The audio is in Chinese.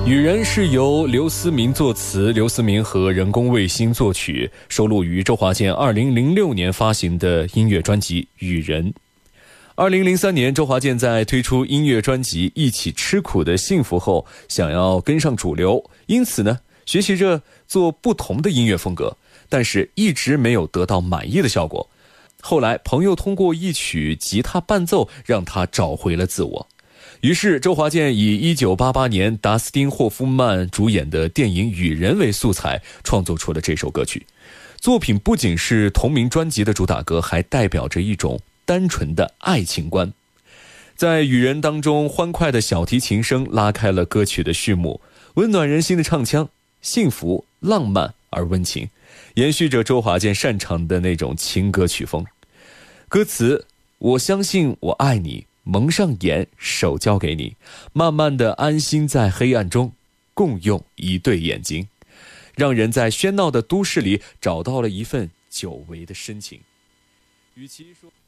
雨人是由刘思明作词，刘思明和人工卫星作曲，收录于周华健2006年发行的音乐专辑《雨人》。2003年，周华健在推出音乐专辑《一起吃苦的幸福》后，想要跟上主流，因此呢，学习着做不同的音乐风格，但是一直没有得到满意的效果。后来，朋友通过一曲吉他伴奏，让他找回了自我。于是周华健以1988年达斯汀·霍夫曼主演的电影《雨人》为素材，创作出了这首歌曲。作品不仅是同名专辑的主打歌，还代表着一种单纯的爱情观。在《雨人》当中，欢快的小提琴声拉开了歌曲的序幕，温暖人心的唱腔，幸福、浪漫而温情，延续着周华健擅长的那种情歌曲风。歌词：我相信我爱你，蒙上眼，手交给你，慢慢地安心在黑暗中，共用一对眼睛，让人在喧闹的都市里找到了一份久违的深情。与其说